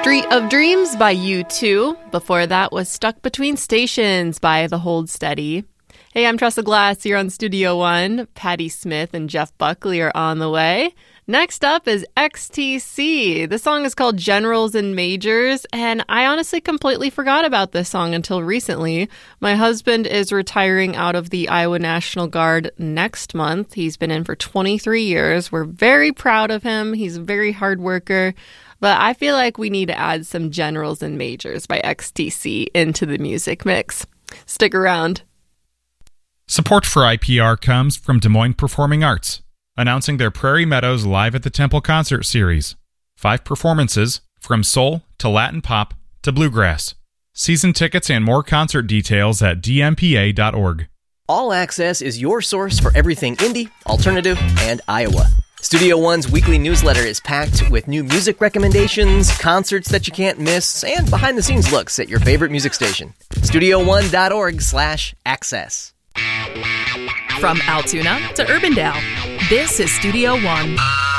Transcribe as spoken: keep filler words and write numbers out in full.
Street of Dreams by U two. Before that was Stuck Between Stations by The Hold Steady. Hey, I'm Tressa Glass. You're on Studio One. Patti Smith and Jeff Buckley are on the way. Next up is X T C. The song is called Generals and Majors, and I honestly completely forgot about this song until recently. My husband is retiring out of the Iowa National Guard next month. He's been in for twenty-three years. We're very proud of him. He's a very hard worker. But I feel like we need to add some Generals and Majors by X T C into the music mix. Stick around. Support for I P R comes from Des Moines Performing Arts, announcing their Prairie Meadows Live at the Temple concert series. Five performances, from soul to Latin pop to bluegrass. Season tickets and more concert details at d m p a dot org. All Access is your source for everything indie, alternative, and Iowa. Studio One's weekly newsletter is packed with new music recommendations, concerts that you can't miss, and behind-the-scenes looks at your favorite music station. studio one dot org slash access. From Altoona to Urbandale, this is Studio One.